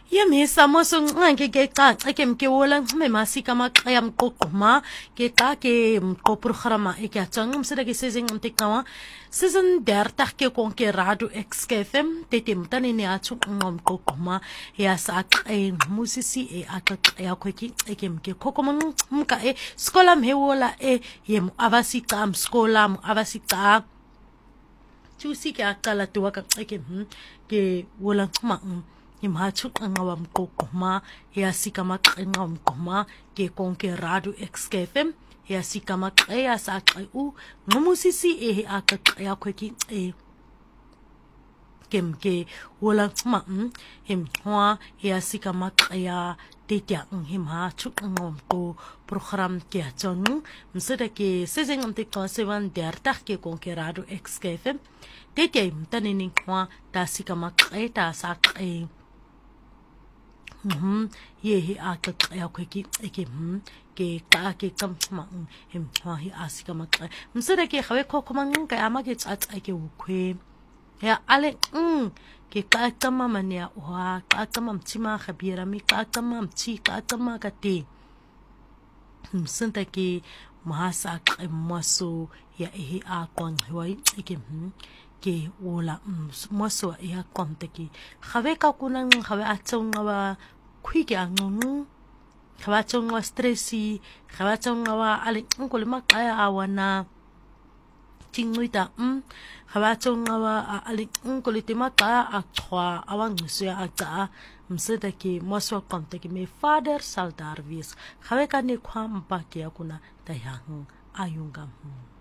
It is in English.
Yemisa mosung ke ke mkewola me masika maqaya mqoqoma ke xa ke mqoprograma e ke tsang mseda ke sezeng mtekawa season der ke konke radio XFM tete mtane ne athu mqoqoma ya sa musisi e ya kweki ke mke kokomon mka e skola mhewola e yem avasika mskola avasika chusi ke aqala tuwa ka ke wola ma imhathu qanqa mqoqoma yasika maqenqa mqoma ke konke radio XFM yasika maqeya saqe u nqumusisi e aqeqa kweki e kemke wola ma himhwa yasika maqeya tetya himhathu qanqa mqo program ke atonu mseda ke sezeng mtekwa sevan dertag ke konke radio XFM tetya mtaneni kwa tasika maqeta saqe ye aqeqa kweki ke xa ke camma hi asika maxa msere ke khawe khokhoma ka ama ke tsatsa ke ukhwe ya ale ke xa camma mania wa xa camma mtsima khabira mi xa camma mtsi xa camma ka te msenta ke mahasa qemmaso ya ehe a qonqwa ke ola moso ya qonteki khawe ka kuna khawe atsonga wa khwike anqungu khawe atsonga stressi khawe atsonga wa ale nkole maqaya awana tinguita khawe atsonga wa ale nkole te maqaya aqhwa awangqiso ya aqa mseda ke moso qonteki me father saldar vis khawe ka ne khwa mpake ya kuna tayang ayunga